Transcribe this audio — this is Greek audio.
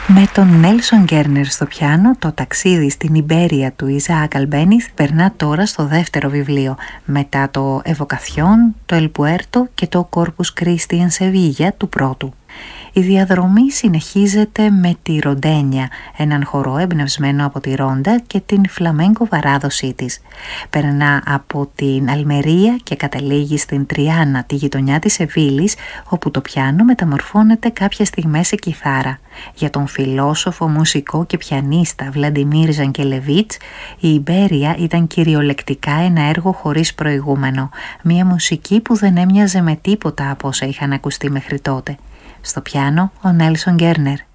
Με τον Νέλσον Γκέρνερ στο πιάνο, το ταξίδι στην Ιμπέρια του Ιζαάκ Αλμπένιθ περνά τώρα στο δεύτερο βιβλίο, μετά το Εβοκαθιόν, το Ελπουέρτο και το Κόρπους Κρίστι εν Σεβίγια του πρώτου. Η διαδρομή συνεχίζεται με τη Ροντένια, έναν χορό εμπνευσμένο από τη Ρόντα και την φλαμέγκο παράδοσή της. Περνά από την Αλμερία και καταλήγει στην Τριάνα, τη γειτονιά της Σεβίλης, όπου το πιάνο μεταμορφώνεται κάποιες στιγμές σε κιθάρα. Για τον φιλόσοφο, μουσικό και πιανίστα Βλαντιμίρ Ζανκελεβίτς, η Ιμπέρια ήταν κυριολεκτικά ένα έργο χωρίς προηγούμενο, μια μουσική που δεν έμοιαζε με τίποτα από όσα είχαν ακουστεί μέχρι τότε. Στο πιάνο ο Νέλσον Γκέρνερ.